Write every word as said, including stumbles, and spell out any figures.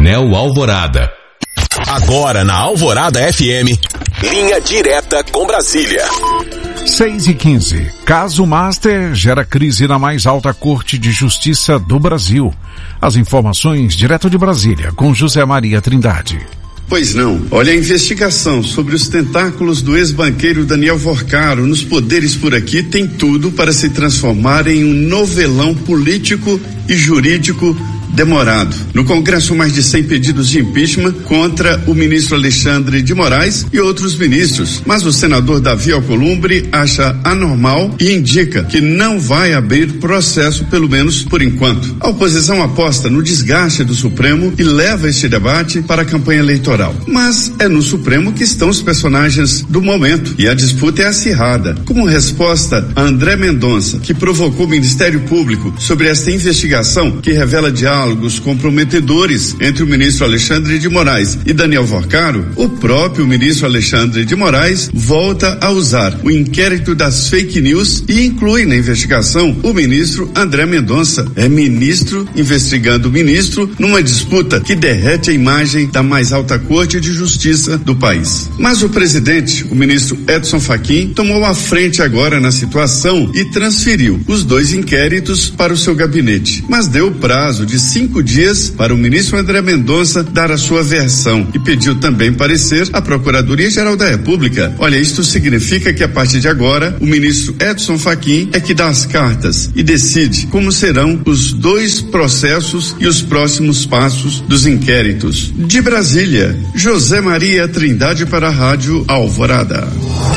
Coronel Alvorada. Agora na Alvorada F M, linha direta com Brasília. seis e quinze. Caso Master gera crise na mais alta corte de justiça do Brasil. As informações direto de Brasília com José Maria Trindade. Pois não. Olha, a investigação sobre os tentáculos do ex-banqueiro Daniel Vorcaro nos poderes por aqui tem tudo para se transformar em um novelão político e jurídico demorado. No Congresso, mais de cem pedidos de impeachment contra o ministro Alexandre de Moraes e outros ministros. Mas o senador Davi Alcolumbre acha anormal e indica que não vai abrir processo, pelo menos por enquanto. A oposição aposta no desgaste do Supremo e leva este debate para a campanha eleitoral. Mas é no Supremo que estão os personagens do momento e a disputa é acirrada. Como resposta a André Mendonça, que provocou o Ministério Público sobre esta investigação que revela diálogos comprometedores entre o ministro Alexandre de Moraes e Daniel Vorcaro, o próprio ministro Alexandre de Moraes volta a usar o inquérito das fake news e inclui na investigação o ministro André Mendonça. É ministro investigando ministro numa disputa que derrete a imagem da mais alta corte de justiça do país. Mas o presidente, o ministro Edson Fachin, tomou a frente agora na situação e transferiu os dois inquéritos para o seu gabinete, mas deu prazo de cinco dias para o ministro André Mendonça dar a sua versão e pediu também parecer à Procuradoria-Geral da República. Olha, isto significa que a partir de agora o ministro Edson Fachin é que dá as cartas e decide como serão os dois processos e os próximos passos dos inquéritos. De Brasília, José Maria Trindade para a Rádio Alvorada.